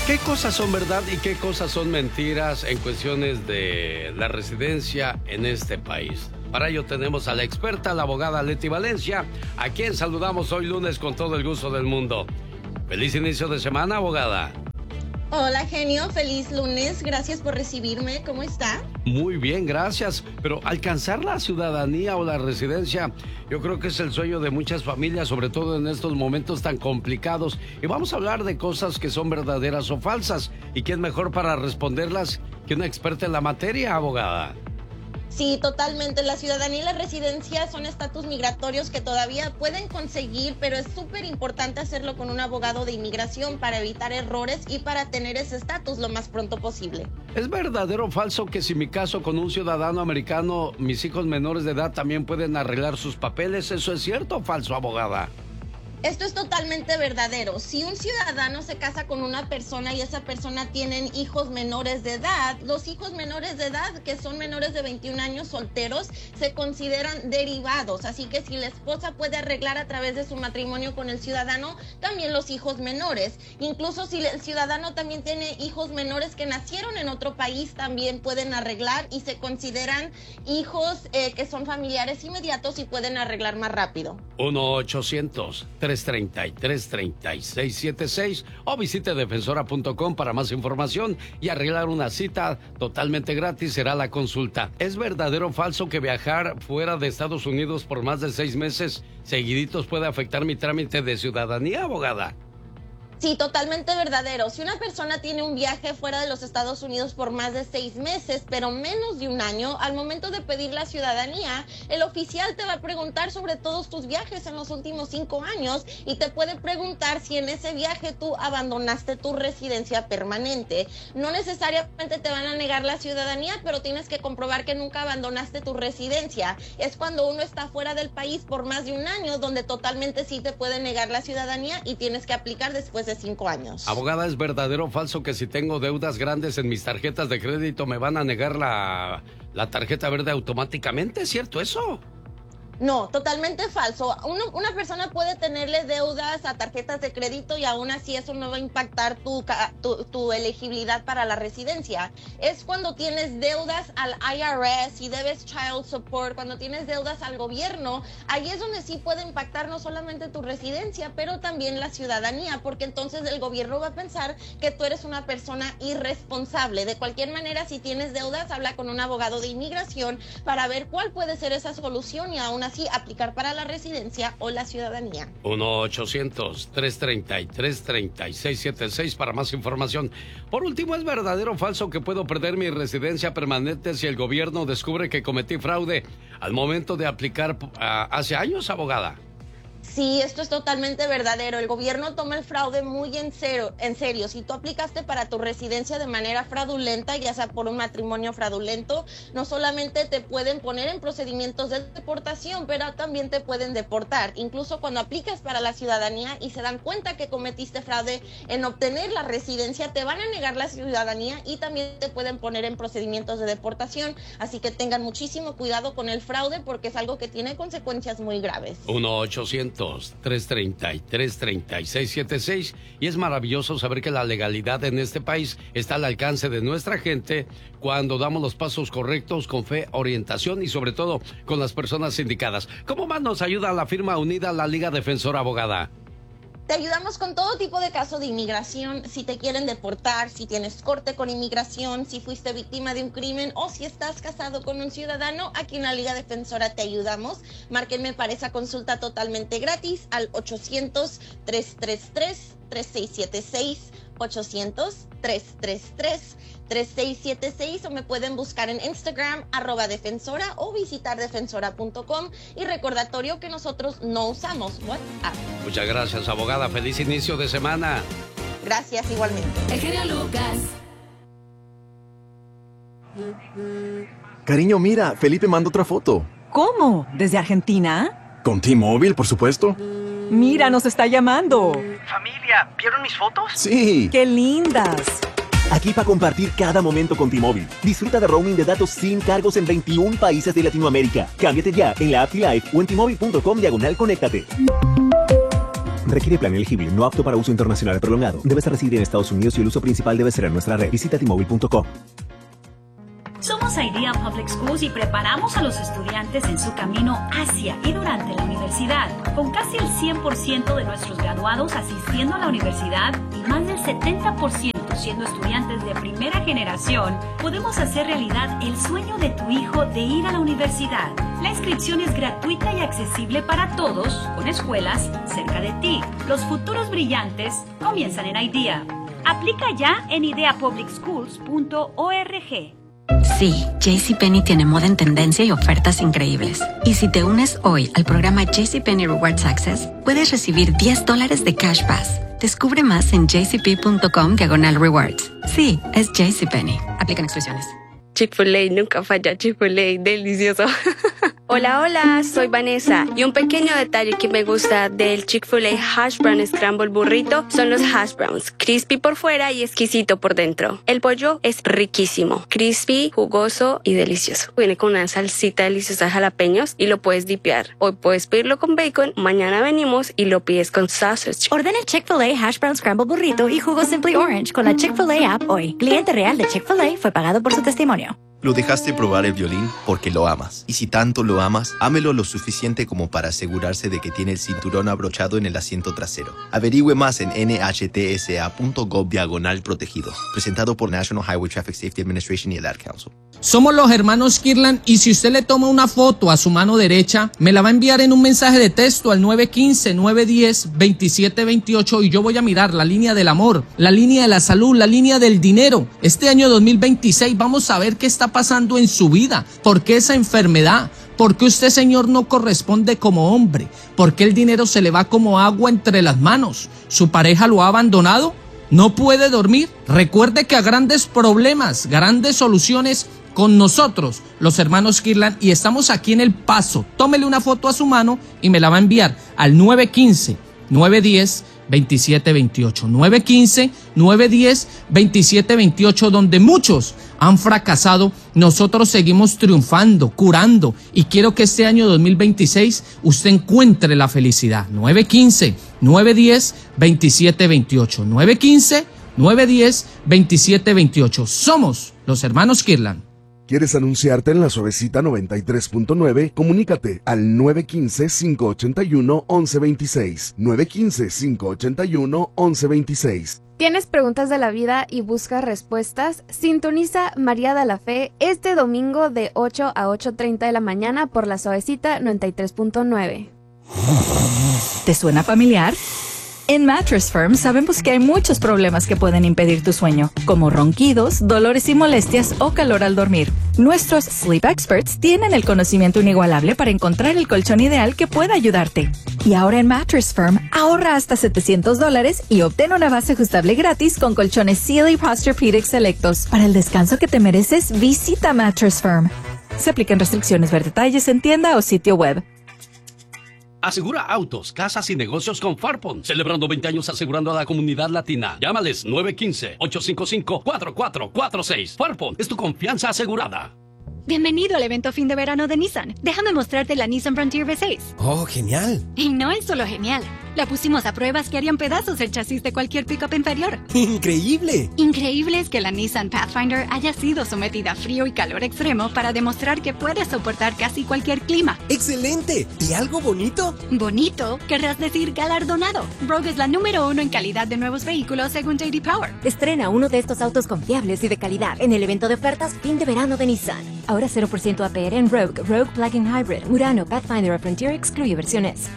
¿Qué cosas son verdad y qué cosas son mentiras en cuestiones de la residencia en este país? Para ello tenemos a la experta, la abogada Leti Valencia, a quien saludamos hoy lunes con todo el gusto del mundo. Feliz inicio de semana, abogada. Hola, genio, feliz lunes, gracias por recibirme, ¿cómo está? Muy bien, gracias, pero alcanzar la ciudadanía o la residencia, yo creo que es el sueño de muchas familias, sobre todo en estos momentos tan complicados, y vamos a hablar de cosas que son verdaderas o falsas, y quién mejor para responderlas que una experta en la materia, abogada. Sí, totalmente. La ciudadanía y la residencia son estatus migratorios que todavía pueden conseguir, pero es súper importante hacerlo con un abogado de inmigración para evitar errores y para tener ese estatus lo más pronto posible. ¿Es verdadero o falso que si me caso con un ciudadano americano, mis hijos menores de edad también pueden arreglar sus papeles? ¿Eso es cierto o falso, abogada? Esto es totalmente verdadero. Si un ciudadano se casa con una persona y esa persona tienen hijos menores de edad, los hijos menores de edad, que son menores de 21 años solteros, se consideran derivados. Así que si la esposa puede arreglar a través de su matrimonio con el ciudadano, también los hijos menores. Incluso si el ciudadano también tiene hijos menores que nacieron en otro país, también pueden arreglar y se consideran hijos que son familiares inmediatos y pueden arreglar más rápido. 1-800-333-3676 o visite defensora.com para más información y arreglar una cita totalmente gratis será la consulta. ¿Es verdadero o falso que viajar fuera de Estados Unidos por más de 6 meses seguiditos puede afectar mi trámite de ciudadanía, abogada? Sí, totalmente verdadero. Si una persona tiene un viaje fuera de los Estados Unidos por más de 6 meses, pero menos de un año, al momento de pedir la ciudadanía, el oficial te va a preguntar sobre todos tus viajes en los últimos 5 años y te puede preguntar si en ese viaje tú abandonaste tu residencia permanente. No necesariamente te van a negar la ciudadanía, pero tienes que comprobar que nunca abandonaste tu residencia. Es cuando uno está fuera del país por más de un año, donde totalmente sí te pueden negar la ciudadanía y tienes que aplicar después de 5 años. Abogada, ¿es verdadero o falso que si tengo deudas grandes en mis tarjetas de crédito me van a negar la tarjeta verde automáticamente? ¿Es cierto eso? No, totalmente falso. Una persona puede tenerle deudas a tarjetas de crédito y aún así eso no va a impactar tu elegibilidad para la residencia. Es cuando tienes deudas al IRS y debes child support, cuando tienes deudas al gobierno, ahí es donde sí puede impactar no solamente tu residencia, pero también la ciudadanía, porque entonces el gobierno va a pensar que tú eres una persona irresponsable. De cualquier manera, si tienes deudas, habla con un abogado de inmigración para ver cuál puede ser esa solución y aún así aplicar para la residencia o la ciudadanía. 1-800-333-3676 para más información. Por último, ¿es verdadero o falso que puedo perder mi residencia permanente si el gobierno descubre que cometí fraude al momento de aplicar hace años, abogada? Sí, esto es totalmente verdadero. El gobierno toma el fraude muy en serio. Si tú aplicaste para tu residencia de manera fraudulenta, ya sea por un matrimonio fraudulento, no solamente te pueden poner en procedimientos de deportación, pero también te pueden deportar. Incluso cuando aplicas para la ciudadanía y se dan cuenta que cometiste fraude en obtener la residencia, te van a negar la ciudadanía y también te pueden poner en procedimientos de deportación. Así que tengan muchísimo cuidado con el fraude porque es algo que tiene consecuencias muy graves. 1-800-333-3676 y es maravilloso saber que la legalidad en este país está al alcance de nuestra gente cuando damos los pasos correctos con fe, orientación y sobre todo con las personas indicadas. ¿Cómo más nos ayuda la firma unida, la Liga Defensora, abogada? Te ayudamos con todo tipo de casos de inmigración, si te quieren deportar, si tienes corte con inmigración, si fuiste víctima de un crimen o si estás casado con un ciudadano, aquí en la Liga Defensora te ayudamos. Márquenme para esa consulta totalmente gratis al 800-333-3676, 800-333-3676 o me pueden buscar en Instagram @defensora o visitar defensora.com y recordatorio que nosotros no usamos WhatsApp. Muchas gracias, abogada. Feliz inicio de semana. Gracias, igualmente. El genio Lucas. Cariño, mira, Felipe mandó otra foto. ¿Cómo? ¿Desde Argentina? Con T-Mobile, por supuesto. Mira, nos está llamando. Familia, ¿vieron mis fotos? Sí. ¡Qué lindas! Aquí para compartir cada momento con T-Mobile. Disfruta de roaming de datos sin cargos en 21 países de Latinoamérica. Cámbiate ya en la app T-Life o en T-Mobile.com/conéctate. Requiere plan elegible, no apto para uso internacional prolongado. Debes residir en Estados Unidos y el uso principal debe ser en nuestra red. Visita T-Mobile.com. Somos Idea Public Schools y preparamos a los estudiantes en su camino hacia y durante la universidad. Con casi el 100% de nuestros graduados asistiendo a la universidad y más del 70% siendo estudiantes de primera generación, podemos hacer realidad el sueño de tu hijo de ir a la universidad. La inscripción es gratuita y accesible para todos, con escuelas cerca de ti. Los futuros brillantes comienzan en Idea. Aplica ya en ideapublicschools.org. Sí, JCPenney tiene moda en tendencia y ofertas increíbles. Y si te unes hoy al programa JCPenney Rewards Access, puedes recibir $10 de Cash Pass. Descubre más en jcp.com/rewards. Sí, es JCPenney. Aplican exclusiones. Chick-fil-A nunca falla. Chick-fil-A, delicioso. Hola, hola, soy Vanessa. Y un pequeño detalle que me gusta del Chick-fil-A Hash Brown Scramble Burrito son los hash browns. Crispy por fuera y exquisito por dentro. El pollo es riquísimo. Crispy, jugoso y delicioso. Viene con una salsita deliciosa de jalapeños y lo puedes dipear. Hoy puedes pedirlo con bacon, mañana venimos y lo pides con sausage. Ordena el Chick-fil-A Hash Brown Scramble Burrito y jugo Simply Orange con la Chick-fil-A app hoy. Cliente real de Chick-fil-A fue pagado por su testimonio. Lo dejaste probar el violín porque lo amas. Y si tanto lo amas, ámelo lo suficiente como para asegurarse de que tiene el cinturón abrochado en el asiento trasero. Averigüe más en nhtsa.gov/protegido. Presentado por National Highway Traffic Safety Administration y el Ad Council. Somos los hermanos Kirlan y si usted le toma una foto a su mano derecha, me la va a enviar en un mensaje de texto al 915-910-2728 y yo voy a mirar la línea del amor, la línea de la salud, la línea del dinero. Este año 2026 vamos a ver qué está pasando en su vida, por qué esa enfermedad, por qué usted, señor, no corresponde como hombre, por qué el dinero se le va como agua entre las manos, su pareja lo ha abandonado, no puede dormir. Recuerde que a grandes problemas, grandes soluciones con nosotros, los hermanos Kirlan, y estamos aquí en El Paso. Tómele una foto a su mano y me la va a enviar al 915-910-2728. 915-910-2728, donde muchos han fracasado, nosotros seguimos triunfando, curando, y quiero que este año 2026 usted encuentre la felicidad. 915-910-2728. 915-910-2728. Somos los hermanos Kirlan. ¿Quieres anunciarte en La Suavecita 93.9? Comunícate al 915-581-1126. 915-581-1126. ¿Tienes preguntas de la vida y buscas respuestas? Sintoniza María de la Fe este domingo de 8 a 8:30 de la mañana por La Suavecita 93.9. ¿Te suena familiar? En Mattress Firm sabemos que hay muchos problemas que pueden impedir tu sueño, como ronquidos, dolores y molestias o calor al dormir. Nuestros Sleep Experts tienen el conocimiento inigualable para encontrar el colchón ideal que pueda ayudarte. Y ahora en Mattress Firm, ahorra hasta $700 y obtén una base ajustable gratis con colchones Sealy Posturepedic selectos. Para el descanso que te mereces, visita Mattress Firm. Se aplican restricciones. Ver detalles en tienda o sitio web. Asegura autos, casas y negocios con Farpon. Celebrando 20 años asegurando a la comunidad latina. Llámales 915-855-4446. Farpon es tu confianza asegurada. Bienvenido al evento fin de verano de Nissan. Déjame mostrarte la Nissan Frontier V6. ¡Oh, genial! Y no es solo genial. La pusimos a pruebas que harían pedazos el chasis de cualquier pickup inferior. ¡Increíble! Increíble es que la Nissan Pathfinder haya sido sometida a frío y calor extremo para demostrar que puede soportar casi cualquier clima. ¡Excelente! ¿Y algo bonito? ¿Bonito? Querrás decir galardonado. Rogue es la número 1 en calidad de nuevos vehículos según J.D. Power. Estrena uno de estos autos confiables y de calidad en el evento de ofertas fin de verano de Nissan. Ahora 0% APR en Rogue, Rogue Plug-in Hybrid, Murano, Pathfinder o Frontier excluye versiones.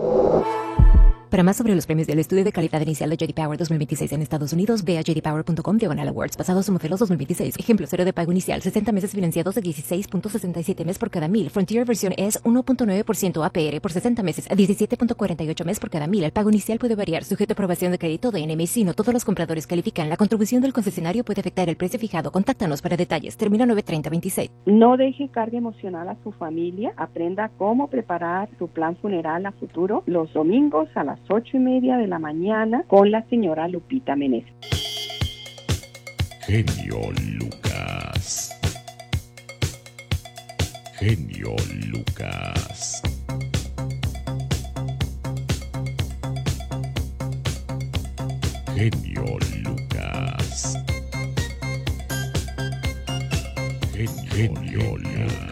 Para más sobre los premios del estudio de calidad inicial de J.D. Power 2026 en Estados Unidos, ve a jdpower.com/awards. Basados en modelos 2026. Ejemplo, 0 de pago inicial, 60 meses financiados de 16.67 mes por cada 1000. Frontier versión es 1.9% APR por 60 meses, 17.48 mes por cada 1000. El pago inicial puede variar, sujeto a aprobación de crédito de NMC. No todos los compradores califican. La contribución del concesionario puede afectar el precio fijado. Contáctanos para detalles. Termina 9/30/26. No deje carga emocional a su familia. Aprenda cómo preparar su plan funeral a futuro los domingos a las 8:30 de la mañana con la señora Lupita Meneses. Genio Lucas. Genio Lucas. genio Lucas. Genio Lucas.